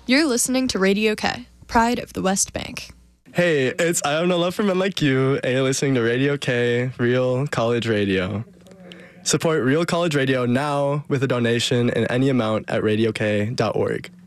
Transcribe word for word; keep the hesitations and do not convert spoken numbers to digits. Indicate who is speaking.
Speaker 1: You're listening to Radio K, Pride of the West Bank.
Speaker 2: Hey, it's I Have No Love for Men Like You, and you're listening to Radio K, Real College Radio. Support Real College Radio now with a donation in any amount at radio k dot org.